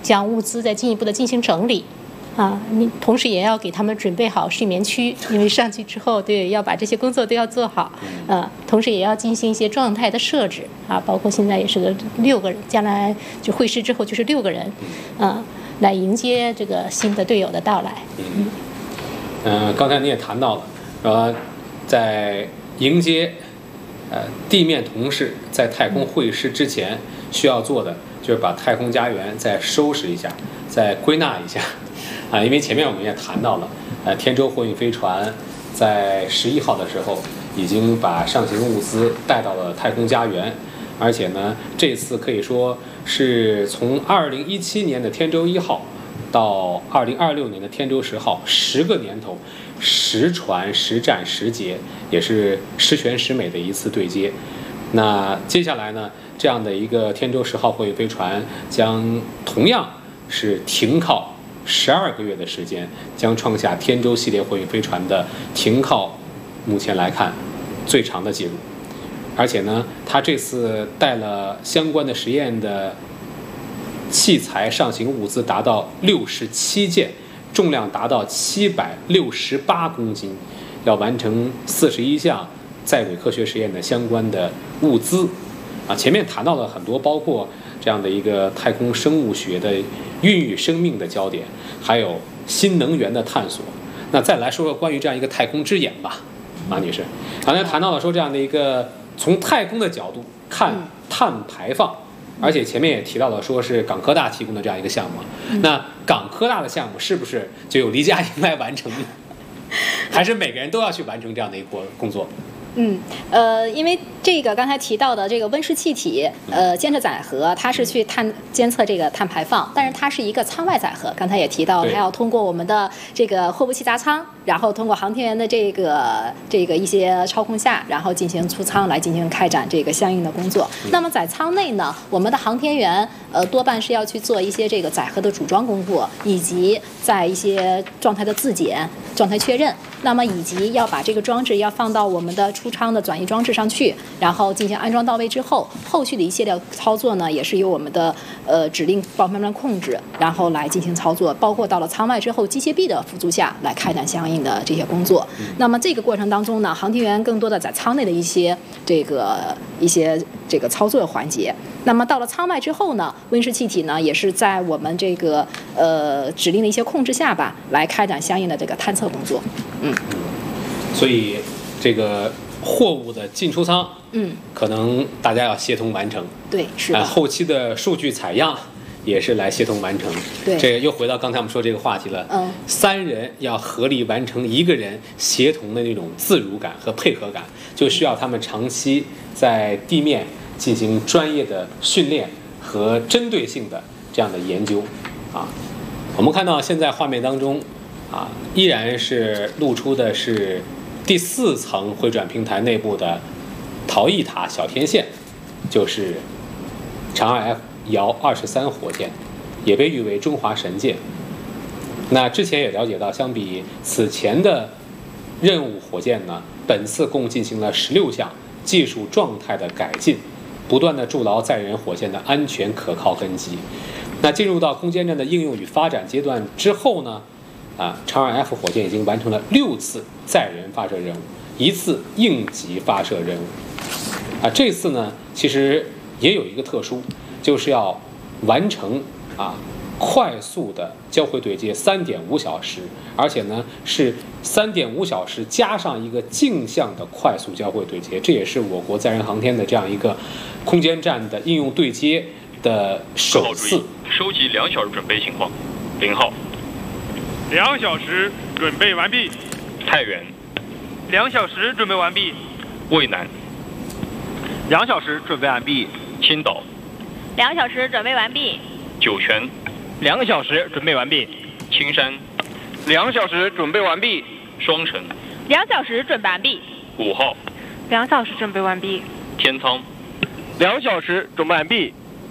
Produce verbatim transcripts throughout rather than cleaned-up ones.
将物资再进一步的进行整理。啊，你同时也要给他们准备好睡眠区，因为上去之后，对，要把这些工作都要做好。呃，同时也要进行一些状态的设置啊，包括现在也是个六个人，将来就会师之后就是六个人，啊，来迎接这个新的队友的到来。 嗯，呃，刚才你也谈到了，说在迎接呃地面同事在太空会师之前需要做的，就是把太空家园再收拾一下，再归纳一下。啊，因为前面我们也谈到了，呃，天舟货运飞船在十一号的时候已经把上行物资带到了太空家园，而且呢，这次可以说是从二零一七年的天舟一号到二零二六年的天舟十号，十个年头，十船十战十捷，也是十全十美的一次对接。那接下来呢，这样的一个天舟十号货运飞船将同样是停靠十二个月的时间，将创下天舟系列货运飞船的停靠目前来看最长的记录。而且呢，它这次带了相关的实验的器材上行物资达到六十七件，重量达到七百六十八公斤，要完成四十一项在轨科学实验的相关的物资。啊，前面谈到了很多，包括这样的一个太空生物学的孕育生命的焦点，还有新能源的探索。那再来说说关于这样一个太空之眼吧，马女士，刚才谈到了说这样的一个从太空的角度看碳排放，而且前面也提到了说是港科大提供的这样一个项目。那港科大的项目是不是就由黎佳莹来完成呢？还是每个人都要去完成这样的一个工作？ 嗯，呃，因为这个刚才提到的这个温室气体，呃，监测载荷，它是去探监测这个碳排放，但是它是一个舱外载荷。刚才也提到，它要通过我们的这个货物气闸舱，然后通过航天员的这个这个一些操控下，然后进行出舱来进行开展这个相应的工作。那么在舱内呢，我们的航天员呃多半是要去做一些这个载荷的组装工作，以及在一些状态的自检、状态确认。那么以及要把这个装置要放到我们的出舱的转移装置上去，然后进行安装到位之后，后续的一系列操作呢，也是由我们的呃指令报慢慢控制，然后来进行操作，包括到了舱外之后，机械臂的辅助下来开展相应的这些工作。那么这个过程当中呢，航天员更多的在舱内的一些这个一些这个操作环节。那么到了舱外之后呢，温室气体呢也是在我们这个呃指令的一些控制下吧，来开展相应的这个探测工作。嗯， 所以这个货物的进出舱， 嗯， 可能大家要协同完成。 对，是的。 呃、后期的数据采样也是来协同完成。 对， 这又回到刚才我们说这个话题了。 嗯， 三人要合力完成一个人协同的那种自如感和配合感，就需要他们长期在地面进行专业的训练和针对性的这样的研究。啊，我们看到现在画面当中，啊，依然是露出的是第四层回转平台内部的逃逸塔小天线，就是长二 F 遥二十三火箭，也被誉为中华神箭。那之前也了解到，相比此前的任务火箭呢，本次共进行了十六项技术状态的改进，不断的筑牢载人火箭的安全可靠根基。那进入到空间站的应用与发展阶段之后呢，啊，长二 F 火箭已经完成了六次载人发射任务，一次应急发射任务。啊，这次呢，其实也有一个特殊，就是要完成啊快速的交会对接三点五小时，而且呢是三点五小时加上一个镜像的快速交会对接，这也是我国载人航天的这样一个空间站的应用对接的首次。 收集两小时准备情况。零号。 两小时准备完毕。 太原。 两小时准备完毕。 渭南。 两小时准备完毕。 青岛。 两小时准备完毕。 酒泉。 两小时准备完毕。 青山。 两小时准备完毕。 双城。 两小时准备完毕。 五号。 两小时准备完毕。 天仓。 两小时准备完毕。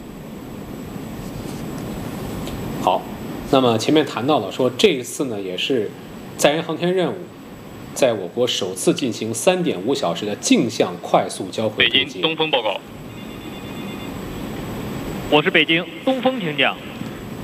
好，那么前面谈到了说，这一次呢也是载人航天任务在我国首次进行三点五小时的镜像快速交会对接。 北京东风报告。 我是北京东风，请讲。